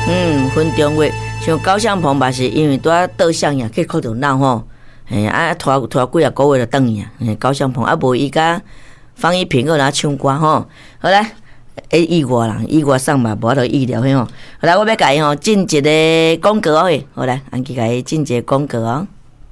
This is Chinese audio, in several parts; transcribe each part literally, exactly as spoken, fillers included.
嗯，分中月，像高相棚嘛是因为拄啊倒相呀，去靠着闹吼，嘿啊拖拖几啊个月就转去啊，嘿高相棚啊无伊甲方一平个人唱歌吼，好来，诶意外人意外上嘛，无得意料嘿吼，好来我要甲伊吼进一个广告哦，好来，安去甲伊进一个广告哦。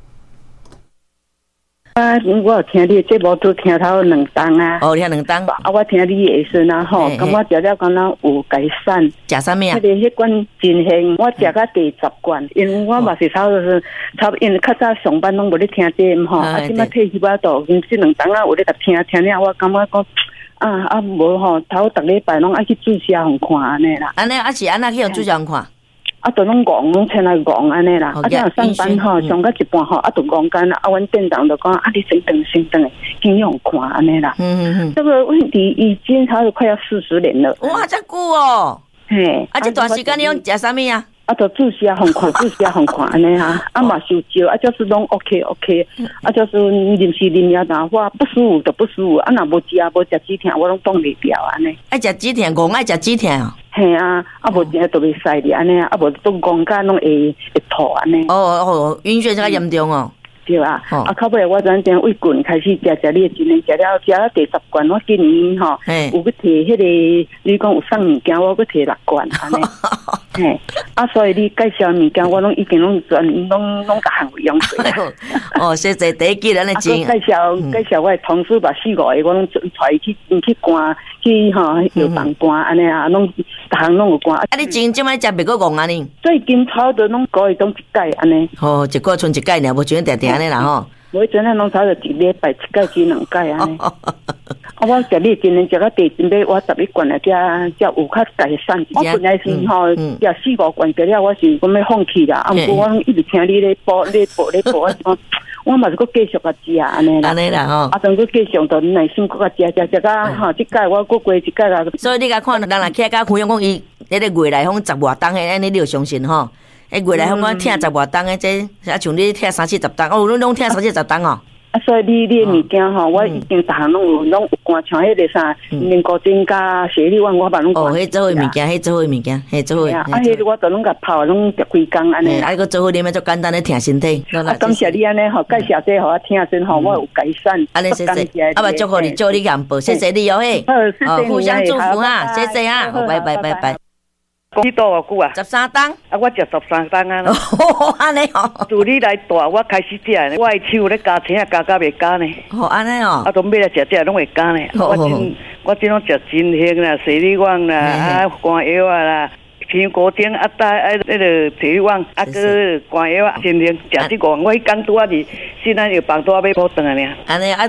啊，我有听你节目都听头两档啊。 哦，听两档。 啊，我听你的时啊吼，感觉食了敢若有改善。 食啥物啊？ 迄个迄罐真香，我食到第十罐，因为我嘛是差不多是差不多，因为较早上班拢无咧听节目吼，啊，即摆退休啊，都因即两档啊有咧甲听听了，我感觉讲啊啊无吼，头逐礼拜拢爱去注射互看安尼啦。 安尼啊是安那去用注射互看？ 啊，都拢戆，拢请来戆安尼啦。啊，即样上班吼，上到一半吼，啊，都戆干啦。啊，阮店长就讲，啊，你先等先等诶，先用看安尼啦。嗯嗯嗯。这个问题已经差不多快要四十年了。 哇，遮久哦。 嘿。 啊，这段时间你用食啥物啊？ 啊，就注射互看，注射互看安尼哈。啊嘛受招，啊就是拢 OK OK。啊就是临时临了然后不舒服就不舒服，啊若无食啊无食止疼，我拢挡袂掉安尼。 爱食止疼，戆爱食止疼哦。 嘿啊，啊无食都袂使哩安尼啊，啊无都戆甲拢会会吐安尼。 哦哦，晕眩较严重哦。 对啊，啊，到尾我转正胃棍开始食食你今年食了食了第十罐，我今年吼有去摕迄个，你讲有送物件，我去摕六罐安尼。嘿，啊，所以你介绍物件，我拢已经拢全拢拢甲项会用过。 哦，谢谢第一季咱的钱。 介绍介绍我的同事把四五个，我拢带伊去去关去吼药房关安尼啊，拢逐项拢有关。 啊，你前即摆食别个戆安尼？ 最近差不多拢个月总一届安尼。 哦，一个剩一届尔，无像定定安尼啦吼。 我真正拢差不多一礼拜一届至两届安尼。啊，我食你今年食到第真尾，我十一罐啊，才才有较改善。我本来是吼食四五罐食了，我是讲要放弃啦。啊，毋过我一直听你咧播咧播咧播，我讲我嘛是搁继续甲食安尼啦。 安尼啦吼。 啊，当搁继续就耐心搁甲食食食甲吼，即届我搁过一届啦。 所以你甲看人若起来甲分享讲伊迄个月来访十外档诶，安尼你就相信吼。诶，月来访我听十外档诶，这啊像你听三四十档，哦，你拢听三四十档哦。 啊，所以你你物件吼，我已经逐项拢有拢有关，像迄个啥面固精加雪莉丸，我把拢。哦， 迄做伙物件，迄做伙物件，迄做伙。 啊，迄我都拢甲泡，拢食几工安尼。 啊，迄个做伙啉，做简单咧听身体。 啊，感谢你安尼吼，介绍这互我听先吼，我有改善。 安尼谢谢。啊，不祝福你，祝你幸福，谢谢你哦嘿。 好， 互相祝福哈，谢谢啊，好，拜拜拜拜。 你多偌久啊？ 十三档。 啊，我食十三档啊。 哦，安尼哦。 自你来带，我开始食呢。我的手咧加青啊，加加袂加呢。 哦，安尼哦。 啊，都买来食食拢会加呢。我真我真拢食真香啦，雪莉丸啦，啊，肝药啊啦，苹果丁啊，带啊，那个雪莉丸啊，个肝药啊，真香，食这个我迄工拄啊是，现在又放拄啊要补顿啊呢。 安尼啊。